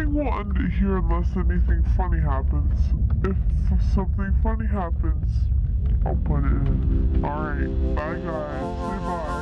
think we'll end it here unless anything funny happens. If something funny happens, I'll put it in. Alright, bye guys.